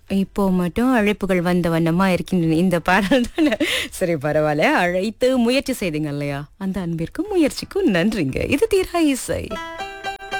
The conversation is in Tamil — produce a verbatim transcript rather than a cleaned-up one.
இப்போ மட்டும் அழைப்புகள் வந்த வண்ணமா இருக்கின்றன இந்த பாடல் தானே. சரி பரவாயில்ல, அழைத்து முயற்சி செய்தீங்க இல்லையா, அந்த அன்பிற்கும் முயற்சிக்கும் நன்றிங்க. இது தீரா இசை.